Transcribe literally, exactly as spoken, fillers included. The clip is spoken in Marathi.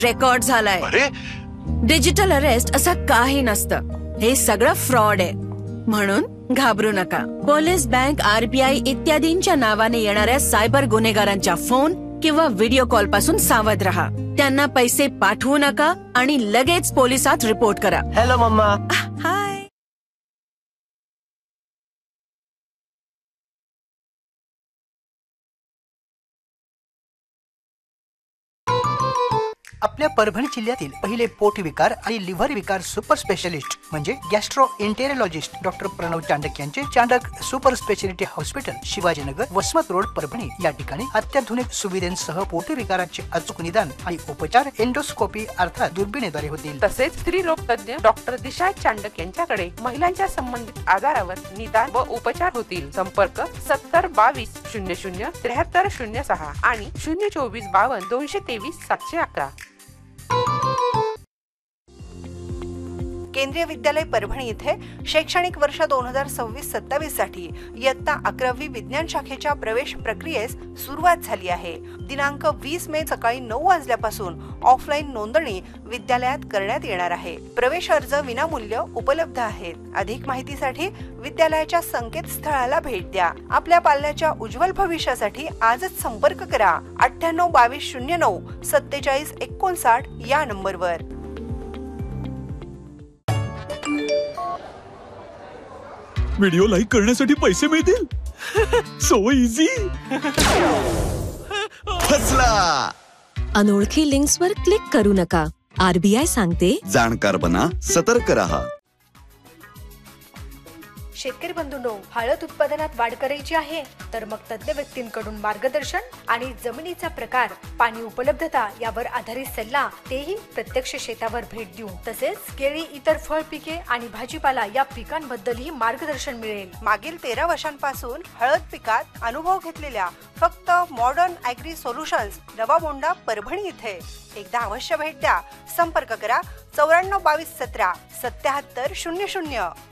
रेकॉर्ड झालाय. अरे डिजिटल अरेस्ट असं काही नसतं. हे सगळं फ्रॉड आहे. म्हणून घाबरू नका. पोलीस, बँक, आरबीआय इत्यादींच्या नावाने येणाऱ्या सायबर गुन्हेगारांच्या फोन किंवा व्हिडिओ कॉल पासून सावध रहा. त्यांना पैसे पाठवू नका आणि लगेच पोलिसात रिपोर्ट करा. Hello mamma. हाय. आपल्या परभणी जिल्ह्यातील पहिले पोट विकार आणि लिव्हर विकार सुपर स्पेशलिस्ट म्हणजे गॅस्ट्रो एंटेरोलॉजिस्ट डॉक्टर प्रणव चांडक यांचे Chandak super speciality hospital, Shivajinagar, Vasmat road, Parbhani या ठिकाणी अत्याधुनिक सुविधांसह पोट विकाराचे अचूक निदान आणि उपचार एंडोस्कोपी अर्थात दुर्बिणीद्वारे होतील. तसेच स्त्रीरोग तज्ञ डॉक्टर दिशा चांडक यांच्याकडे महिलांच्या संबंधित आजारावर निदान व उपचार होतील. संपर्क सत्तर बावीस शून्य शून्य त्र्याहत्तर शून्य सहा आणि शून्य चोवीस बावन्न दोनशे तेवीस सातशे अकरा. केंद्रीय विद्यालय परभणी येथे शैक्षणिक वर्ष दोन हजार सव्वीस सत्तावीस साठी इयत्ता अकरावी विज्ञान शाखेच्या प्रवेश प्रक्रियेस सुरुवात झाली आहे. दिनांक वीस मे सकाळी नऊ वाजल्यापासून ऑफलाईन नोंदणी विद्यालयात करण्यात येणार आहे. प्रवेश अर्ज विनामूल्य उपलब्ध आहेत. अधिक माहितीसाठी विद्यालयाच्या संकेतस्थळाला भेट द्या. आपल्या पाल्याच्या उज्ज्वल भविष्यासाठी आजच संपर्क करा अठ्ठ्याण्णव बावीस शून्य नऊ सत्तेचाळीस एकोणसाठ या नंबरवर. व्हिडिओ लाईक करण्यासाठी पैसे मिळतील. So easy. फसला. अनोळखी लिंक्सवर क्लिक करू नका. आरबीआय सांगते, जाणकार बना, सतर्क रहा. शेतकरी बंधूंनो, हळद उत्पादनात वाढ करायची आहे तर मग तज्ञ व्यक्तींकडून मार्गदर्शन आणि जमिनीचा प्रकार, पाणी उपलब्धता यावर आधारित सल्ला, तेही प्रत्यक्ष शेतावर भेट देऊन, तसेच केळी, इतर फळ पिके आणि भाजीपाला या पिकांबद्दलही मार्गदर्शन मिळेल. मागील तेरा वर्षांपासून हळद पिकात अनुभव घेतलेल्या फक्त मॉडर्न ॲग्री सोल्युशन्स, नवा मोंढा, परभणी इथे एकदा अवश्य भेट द्या. संपर्क करा चौऱ्याण्णव बावीस सतरा सत्याहत्तर शून्य शून्य.